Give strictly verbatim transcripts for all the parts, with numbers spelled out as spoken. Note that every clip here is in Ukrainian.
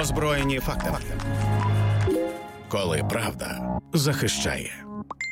Озброєні фактами. Коли правда захищає.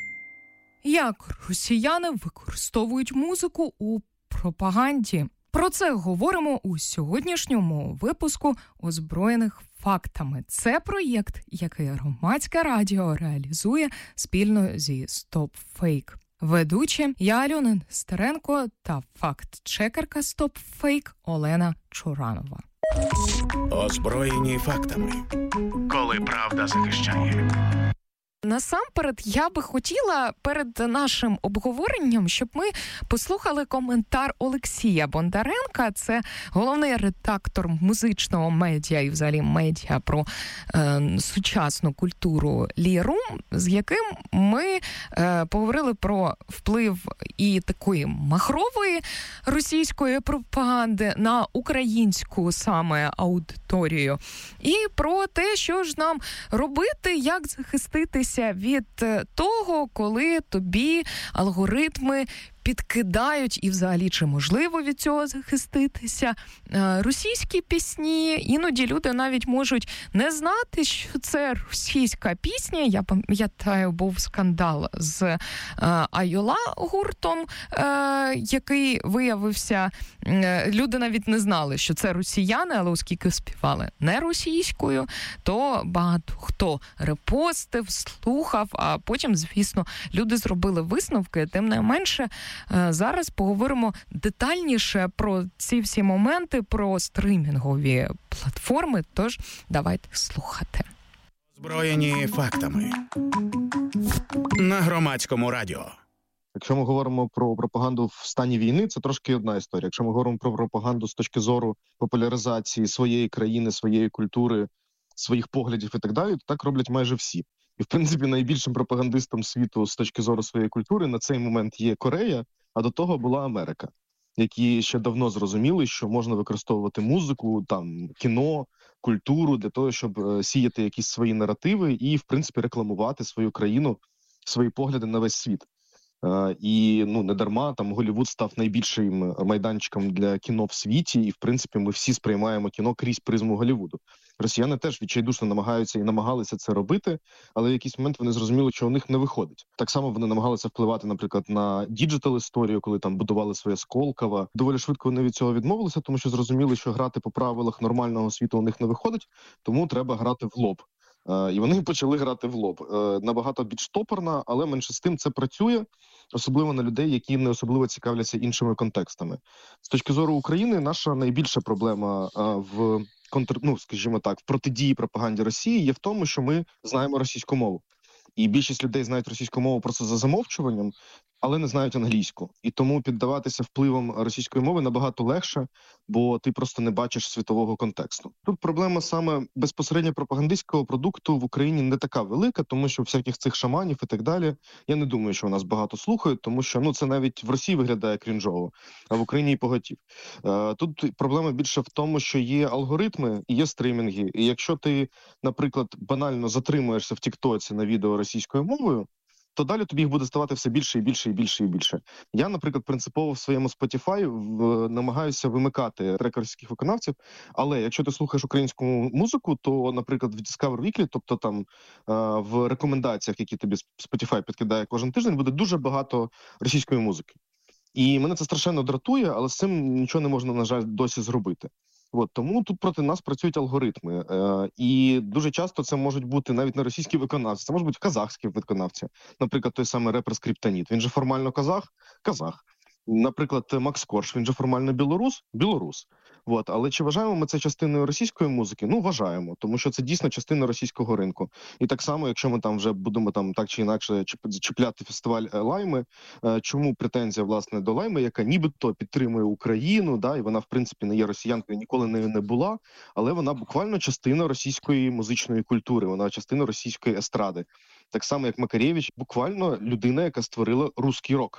Як росіяни використовують музику у пропаганді? Про це говоримо у сьогоднішньому випуску «Озброєних фактами». Це проєкт, який Громадське радіо реалізує спільно зі Stop Fake. Ведучі я Альона Нестеренко та факт-чекерка Stop Fake Олена Чуранова. Озброєні фактами. Коли правда захищає. Насамперед, я би хотіла перед нашим обговоренням, щоб ми послухали коментар Олексія Бондаренка. Це головний редактор музичного медіа і взагалі медіа про е, сучасну культуру Лірум, з яким ми е, поговорили про вплив і такої махрової російської пропаганди на українську саме аудиторію. І про те, що ж нам робити, як захиститися від того, коли тобі алгоритми підкидають, і взагалі чи можливо від цього захиститися, російські пісні. Іноді люди навіть можуть не знати, що це російська пісня. Я пам'ятаю, був скандал з Айола гуртом, який виявився, люди навіть не знали, що це росіяни, але оскільки співали не російською, то багато хто репостив, слухав, а потім, звісно, люди зробили висновки. Тим не менше, зараз поговоримо детальніше про ці всі моменти, про стримінгові платформи, тож давайте слухати. Озброєні фактами. На Громадському радіо. Якщо ми говоримо про пропаганду в стані війни, це трошки одна історія. Якщо ми говоримо про пропаганду з точки зору популяризації своєї країни, своєї культури, своїх поглядів і так далі, то так роблять майже всі. І, в принципі, найбільшим пропагандистом світу з точки зору своєї культури на цей момент є Корея, а до того була Америка, які ще давно зрозуміли, що можна використовувати музику, там, кіно, культуру для того, щоб сіяти якісь свої наративи і, в принципі, рекламувати свою країну, свої погляди на весь світ. Uh, і ну не дарма там Голлівуд став найбільшим майданчиком для кіно в світі, і в принципі ми всі сприймаємо кіно крізь призму Голлівуду. Росіяни теж відчайдушно намагаються і намагалися це робити, але в якийсь момент вони зрозуміли, що у них не виходить. Так само вони намагалися впливати, наприклад, на діджитал історію, коли там будували своє Сколково. Доволі швидко вони від цього відмовилися, тому що зрозуміли, що грати по правилах нормального світу у них не виходить, тому треба грати в лоб. Uh, і вони почали грати в лоб. Uh, набагато більш топорно, але менше з тим це працює, особливо на людей, які не особливо цікавляться іншими контекстами. З точки зору України, наша найбільша проблема uh, в контр... ну, скажімо так, в протидії пропаганді Росії є в тому, що ми знаємо російську мову. І більшість людей знають російську мову просто за замовчуванням, але не знають англійську. І тому піддаватися впливам російської мови набагато легше, бо ти просто не бачиш світового контексту. Тут проблема саме безпосередньо пропагандистського продукту в Україні не така велика, тому що всяких цих шаманів і так далі, я не думаю, що у нас багато слухають, тому що ну це навіть в Росії виглядає крінжово, а в Україні і поготів. Тут проблема більше в тому, що є алгоритми і є стримінги. І якщо ти, наприклад, банально затримуєшся в тіктоці на відео російською мовою, то далі тобі їх буде ставати все більше і більше і більше і більше. Я, наприклад, принципово в своєму Spotify в, намагаюся вимикати треки російських виконавців, але якщо ти слухаєш українську музику, то, наприклад, в Discover Weekly, тобто там в рекомендаціях, які тобі Spotify підкидає кожен тиждень, буде дуже багато російської музики. І мене це страшенно дратує, але з цим нічого не можна, на жаль, досі зробити. От, тому тут проти нас працюють алгоритми. Е, і дуже часто це можуть бути навіть не російські виконавці, це можуть бути казахські виконавці. Наприклад, той самий репер Скриптоніт. Він же формально казах? Казах. Наприклад, Макс Корж, він же формально білорус? Білорус. От. Але чи вважаємо ми це частиною російської музики? Ну, вважаємо, тому що це дійсно частина російського ринку. І так само, якщо ми там вже будемо там так чи інакше чіпляти фестиваль Лайми, чому претензія, власне, до Лайми, яка нібито підтримує Україну, да, і вона, в принципі, не є росіянкою, ніколи нею не була, але вона буквально частина російської музичної культури, вона частина російської естради. Так само, як Макаревич, буквально людина, яка створила русський рок.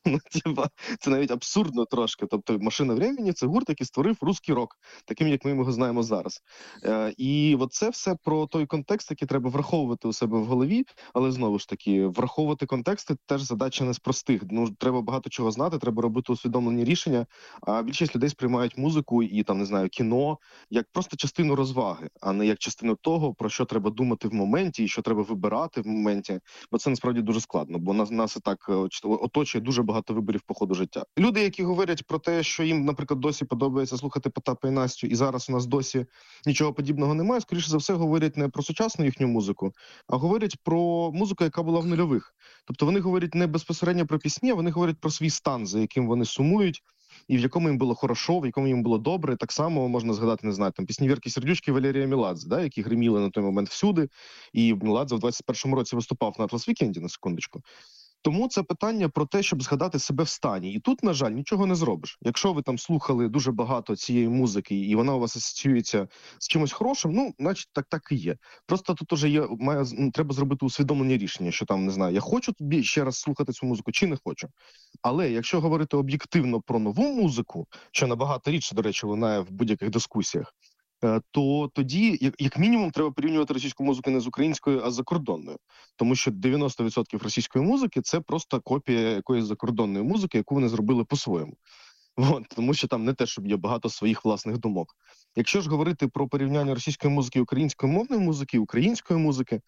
Ну, типа, це навіть абсурдно трошки. Тобто «Машина времени» — це гурт, який створив русський рок, таким, як ми його знаємо зараз. Е, і от це все про той контекст, який треба враховувати у себе в голові, але знову ж таки, враховувати контексти теж задача не з простих. Ну, треба багато чого знати, треба робити усвідомлені рішення, а більшість людей сприймають музику і, там, не знаю, кіно як просто частину розваги, а не як частину того, про що треба думати в моменті і що треба вибирати в моменті. Бо це насправді дуже складно, бо нас, нас і так оточує дуже багато виборів по ходу життя. Люди, які говорять про те, що їм, наприклад, досі подобається слухати Потапа і Настю, і зараз у нас досі нічого подібного немає, скоріше за все говорять не про сучасну їхню музику, а говорять про музику, яка була в нульових. Тобто вони говорять не безпосередньо про пісні, а вони говорять про свій стан, за яким вони сумують, і в якому їм було хорошо, в якому їм було добре. Так само можна згадати, не знаю, там пісні Вірки Сердючки, Валерія Меладзе, да, які гриміли на той момент всюди, і Меладзе в двадцять першому році виступав на Атлас Вікенді, на секундочку. Тому це питання про те, щоб згадати себе в стані. І тут, на жаль, нічого не зробиш. Якщо ви там слухали дуже багато цієї музики, і вона у вас асоціюється з чимось хорошим, ну, значить, так так і є. Просто тут уже є, має, ну, треба зробити усвідомлені рішення, що там, не знаю, я хочу тобі ще раз слухати цю музику, чи не хочу. Але якщо говорити об'єктивно про нову музику, що набагато рідше, до речі, лунає в будь-яких дискусіях, то тоді, як, як мінімум, треба порівнювати російську музику не з українською, а з закордонною. Тому що дев'яносто відсотків російської музики – це просто копія якоїсь закордонної музики, яку вони зробили по-своєму. От, тому що там не те, щоб є багато своїх власних думок. Якщо ж говорити про порівняння російської музики, української мовної музики, української музики,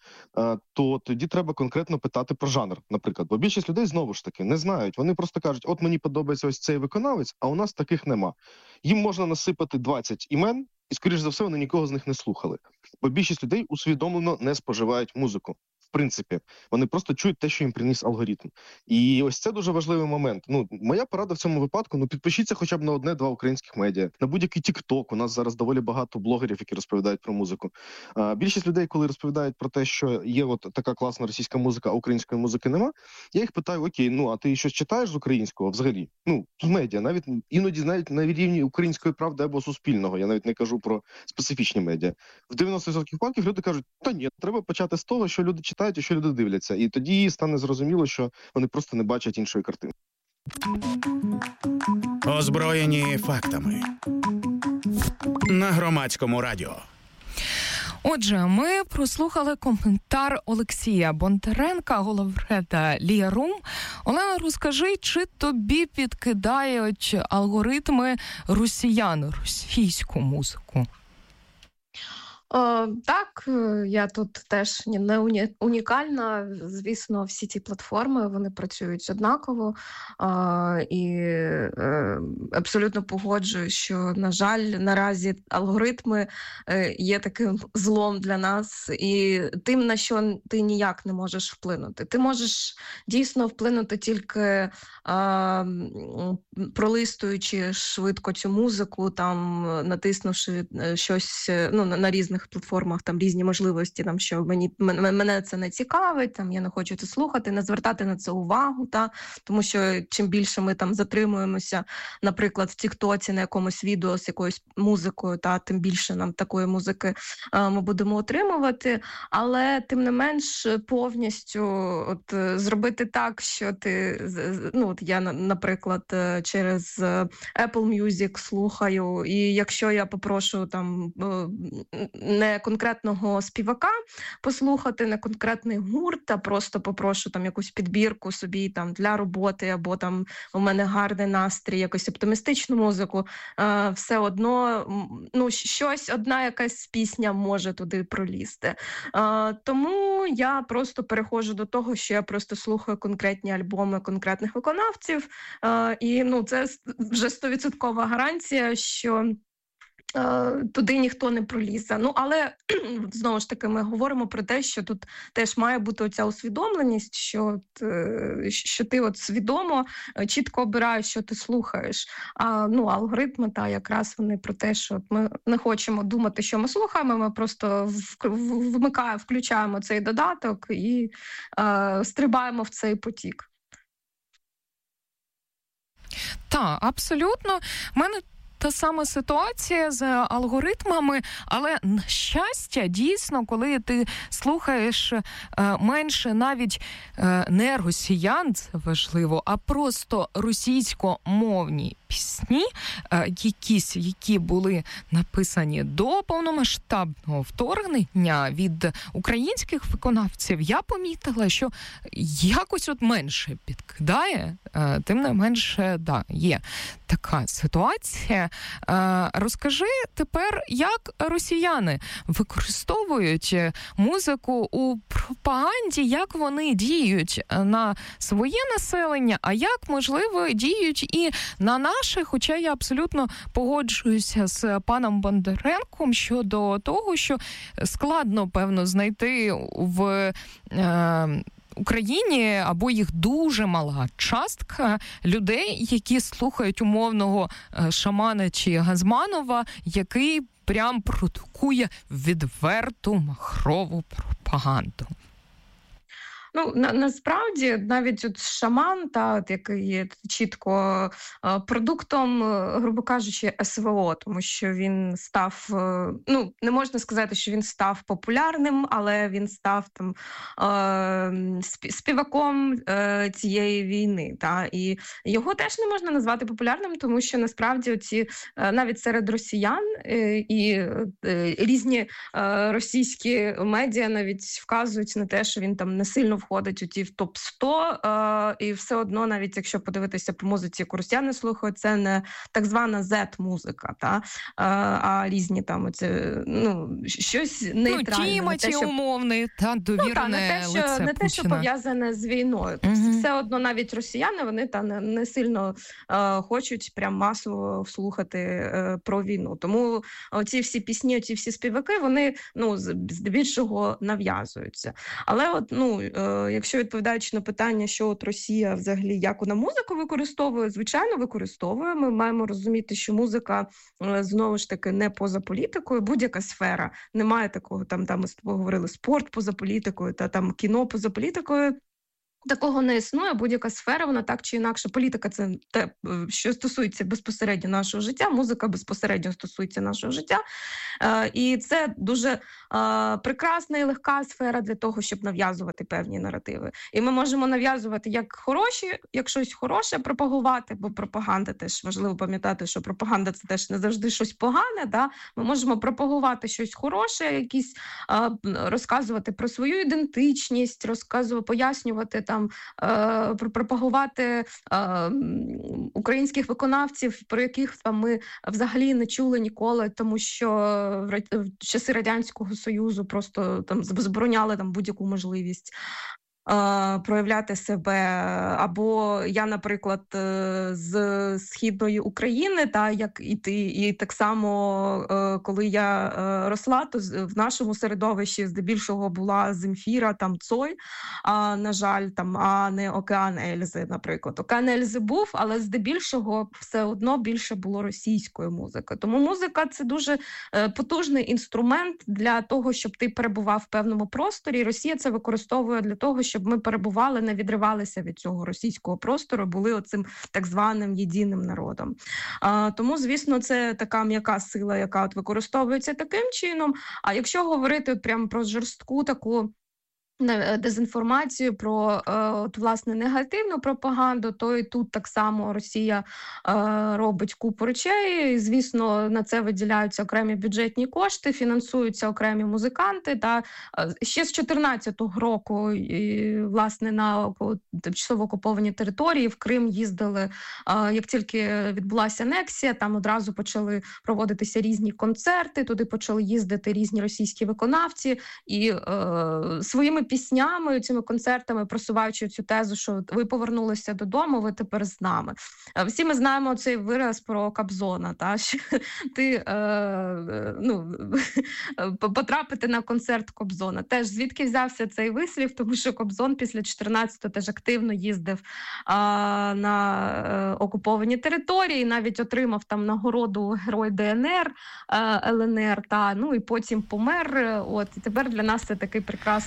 то тоді треба конкретно питати про жанр, наприклад. Бо більшість людей, знову ж таки, не знають. Вони просто кажуть, от мені подобається ось цей виконавець, а у нас таких нема. Їм можна насипати двадцять імен, і, скоріш за все, вони нікого з них не слухали. Бо більшість людей усвідомлено не споживають музику. В принципі, вони просто чують те, що їм приніс алгоритм. І ось це дуже важливий момент. Ну, моя порада в цьому випадку, ну, підпишіться хоча б на одне-два українських медіа, на будь-який TikTok. У нас зараз доволі багато блогерів, які розповідають про музику. А, більшість людей, коли розповідають про те, що є от така класна російська музика, а української музики нема, я їх питаю, окей, ну, а ти щось читаєш з українського взагалі? Ну, з медіа, навіть іноді навіть на рівні Української правди або Суспільного, я навіть не кажу про специфічні медіа. В дев'яносто відсотків випадків люди кажуть, та ні, треба почати з того, що люди читають і що люди дивляться. І тоді стане зрозуміло, що вони просто не бачать іншої картини. Озброєні фактами. На Громадському радіо. Отже, ми прослухали коментар Олексія Бондаренка, головреда Ліарум. Олена, розкажи, чи тобі підкидають алгоритми росіян російську музику? О, так, я тут теж не унікальна. Звісно, всі ці платформи, вони працюють однаково. А, і е, абсолютно погоджуюсь, що, на жаль, наразі алгоритми е, є таким злом для нас. І тим, на що ти ніяк не можеш вплинути. Ти можеш дійсно вплинути тільки а, пролистуючи швидко цю музику, там, натиснувши щось, ну, на, на різних платформах, там різні можливості, там, що мені, мене це не цікавить, там, я не хочу це слухати, не звертати на це увагу, та, тому що чим більше ми там затримуємося, наприклад, в Тіктоці на якомусь відео з якоюсь музикою, та, тим більше нам такої музики а, ми будемо отримувати, але тим не менш повністю от, зробити так, що ти, ну, от я, наприклад, через Apple Music слухаю, і якщо я попрошу там не конкретного співака послухати, не конкретний гурт, а просто попрошу там якусь підбірку собі там для роботи, або там у мене гарний настрій, якусь оптимістичну музику, е, все одно, ну, щось, одна якась пісня може туди пролізти. Е, тому я просто переходжу до того, що я просто слухаю конкретні альбоми конкретних виконавців, е, і, ну, це вже стовідсоткова гарантія, що туди ніхто не пролізе. Ну, але, знову ж таки, ми говоримо про те, що тут теж має бути оця усвідомленість, що, що ти от свідомо, чітко обираєш, що ти слухаєш. А, ну, алгоритми, та, якраз вони про те, що ми не хочемо думати, що ми слухаємо, ми просто вмикаємо, включаємо цей додаток і е, стрибаємо в цей потік. Так, абсолютно. В мене та сама ситуація з алгоритмами, але, на щастя, дійсно, коли ти слухаєш е, менше навіть е, не росіян, це важливо, а просто російськомовні пісні, е, якісь, які були написані до повномасштабного вторгнення від українських виконавців, я помітила, що якось от менше підкидає, е, тим не менше, да, є така ситуація. Е, розкажи тепер, як росіяни використовують музику у пропаганді, як вони діють на своє населення, а як, можливо, діють і на наше, хоча я абсолютно погоджуюся з паном Бондаренком щодо того, що складно, певно, знайти в е, Україні або їх дуже мала частка людей, які слухають умовного Шамана чи Газманова, який прям продукує відверту махрову пропаганду. Ну, на, насправді, навіть от Шаман, та, от, який є чітко е, продуктом, е, грубо кажучи, ес ве о, тому що він став, е, ну, не можна сказати, що він став популярним, але він став там е, співаком е, цієї війни. Та, і його теж не можна назвати популярним, тому що насправді оці, е, навіть серед росіян е, і е, різні е, російські медіа навіть вказують на те, що він там не сильно входить у ті в топ сто, е, і все одно, навіть якщо подивитися по музиці, яку росіяни слухають, це не так звана зет-музика, та, е, а різні там оці, ну, щось нейтральне. Ну, Тіматі що... умовний, та, довірне ну, та, не те, що, лице не те, що пов'язане з війною. Тобто uh-huh. все одно навіть росіяни, вони та не, не сильно е, хочуть прям масово слухати е, про війну. Тому оці всі пісні, оці всі співаки, вони, ну, здебільшого нав'язуються. Але от, ну, е, якщо відповідаючи на питання, що от Росія взагалі, як вона музику використовує, звичайно, використовує. Ми маємо розуміти, що музика, знову ж таки, не поза політикою, будь-яка сфера. Немає такого, там, там ми з тобою говорили, спорт поза політикою, та там кіно поза політикою. Такого не існує, будь-яка сфера, вона так чи інакше. Політика – це те, що стосується безпосередньо нашого життя, музика безпосередньо стосується нашого життя. Е, і це дуже е, прекрасна і легка сфера для того, щоб нав'язувати певні наративи. І ми можемо нав'язувати як хороші, як щось хороше пропагувати, бо пропаганда теж важливо пам'ятати, що пропаганда – це теж не завжди щось погане. Да? Ми можемо пропагувати щось хороше, якісь е, розказувати про свою ідентичність, розказувати, пояснювати там, Там, е, пропагувати е, українських виконавців, про яких там ми взагалі не чули ніколи, тому що в, в часи Радянського Союзу просто там забороняли там будь-яку можливість е, проявляти себе. Або я, наприклад, з Східної України, та, як і ти, і так само, е, коли я е, росла, то в нашому середовищі здебільшого була Земфіра, там Цой, а, на жаль, там, а не Океан Ельзи, наприклад. Океан Ельзи був, але здебільшого все одно більше було російської музики. Тому музика – це дуже е, потужний інструмент для того, щоб ти перебував в певному просторі. Росія це використовує для того, щоб ми перебували, не відривалися від цього російського простору, були оцим так званим єдиним народом. А, тому, звісно, це така м'яка сила, яка от використовується таким чином. А якщо говорити от прямо про жорстку таку дезінформацію, про от, власне, негативну пропаганду, то і тут так само Росія е, робить купу речей. І, звісно, на це виділяються окремі бюджетні кошти, фінансуються окремі музиканти. Та ще з чотирнадцятого року, і, власне, на тимчасово окуповані території в Крим їздили, е, як тільки відбулася анексія, там одразу почали проводитися різні концерти, туди почали їздити різні російські виконавці і е, своїми піснями, цими концертами, просуваючи цю тезу, що ви повернулися додому, ви тепер з нами. Всі ми знаємо цей вираз про Кобзона, та, що ти е, ну, потрапити на концерт Кобзона. Теж звідки взявся цей вислів, тому що Кобзон після чотирнадцятого теж активно їздив а, на е, окуповані території, навіть отримав там нагороду Герой Де Ен Ер, е, Ел Ен Ер, та, ну і потім помер. От, і тепер для нас це такий прекрасний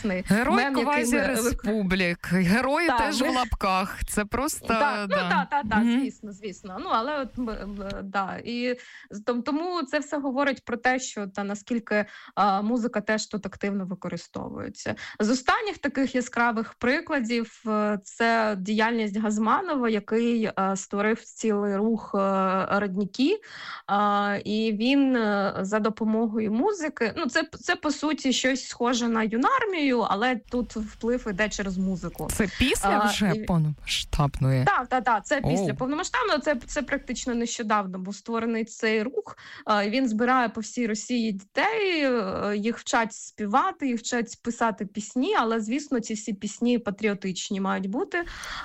Герой мем, квазі який ми- республік, герої Так, теж ми- в лапках. Це просто Так, ну да. так, так, так, Мгм. звісно, звісно. Ну але от м- м- да. І з- том- тому це все говорить про те, що та наскільки а, музика теж тут активно використовується. З останніх таких яскравих прикладів е, це діяльність Газманова, який е, створив цілий рух е, «Родніки», а, і він е, за допомогою музики. Ну, це це по суті щось схоже на юнармію, але тут вплив іде через музику. Це після А, вже і- повномасштабної. Так, так, так. Це після Оу. повномасштабного. Це, це практично нещодавно був створений цей рух. А, і Він збирає по всій Росії дітей, е, їх вчать співати, їх вчать писати пісні, але звісно, ці всі пісні патріотичні мають бути.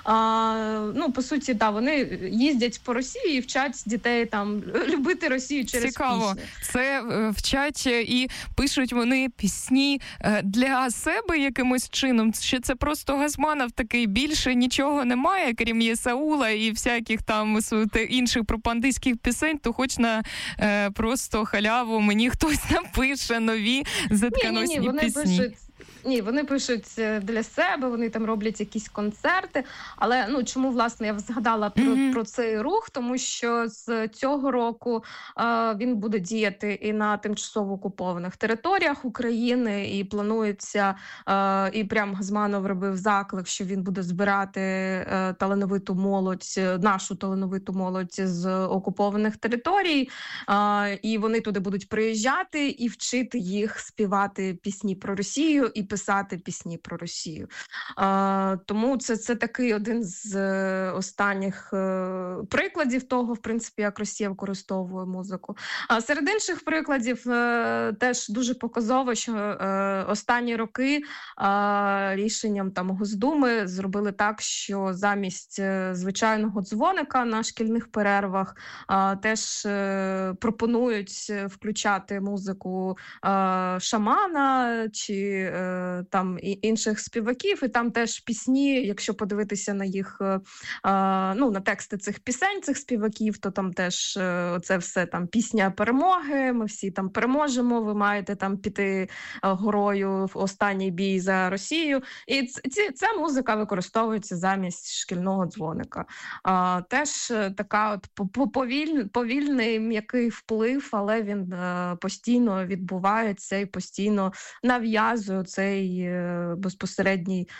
А, ну, по суті, да, вони їздять по Росії і вчать дітей там любити Росію через Цікаво. пісню. Це е, вчать е, і пишуть вони пісні е, для себе якимось чином. Чи це просто Газманов такий, більше нічого немає, крім Єсаула і всяких там су- те- інших пропагандистських пісень, то хоч на е, просто халяву мені хтось напише нові Ні, ні, затконосні ні, вони пісні. пишуть. Ні, вони пишуть е, для себе, вони там роблять якісь концерти. Але ну чому власне я згадала про, Мгм. про цей рух? Тому що з цього року е, він буде діяти і на тимчасово окупованих територіях України, і планується, е, і прям Газманов робив заклик, що він буде збирати е, талановиту молодь, е, нашу талановиту молодь з окупованих територій. Е, і вони туди будуть приїжджати і вчити їх співати пісні про Росію і писати пісні про Росію. А, тому це, це такий один з е, останніх е, прикладів того, в принципі, як Росія використовує музику. А серед інших прикладів е, теж дуже показово, що е, останні роки е, рішенням там Госдуми зробили так, що замість е, звичайного дзвоника на шкільних перервах е, теж е, пропонують е, включати музику е, шамана чи е, там і інших співаків, і там теж пісні, якщо подивитися на їх, е, е, ну, на тексти цих пісень, цих співаків, то там теж е, це все там пісня перемоги, ми всі там переможемо, ви маєте там піти е, горою в останній бій за Росію. І ц- ці, ця музика використовується замість шкільного дзвоника. А, теж е, така от по- по- повіль, повільний м'який вплив, але він е, постійно відбувається і постійно нав'язує цей е, безпосередній